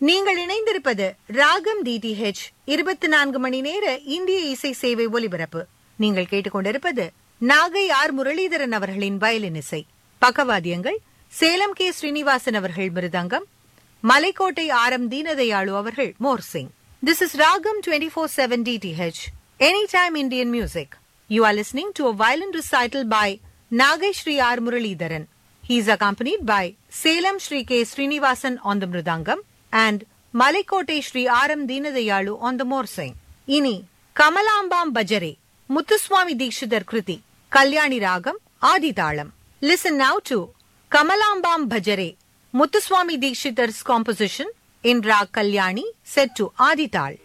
நீங்கள் இணைந்திருப்பது ராகம் DTH 24 மணி நேர இந்திய இசை சேவை ஒலிபரப்பு. நீங்கள் கேட்டுக்கொண்டிருப்பது நாகை ஆர் முரளிதரன் அவர்களின் வயலின் இசை. பக்கவாத்தியங்கள் சேலம் கே ஸ்ரீனிவாசன் அவர்கள் மிருதங்கம், மலைக்கோட்டை RM தீனதயாளு அவர்கள் morsing. This is Ragam 24/7 DTH, Anytime Indian Music. You are listening to a violin recital by Nagai Shri R. Muralidharan. He is accompanied by Salem Shri K. Srinivasan on the mridangam and Malikote Shri R.M. Deenadayalu on the morsing. Ini Kamalambam Bajare, Muthuswami Dikshidhar Kriti, Kalyani Ragam, Adithalam. Listen now to Kamalambam Bajare, Muthuswami Dikshidhar's composition in Rag Kalyani set to Adithal.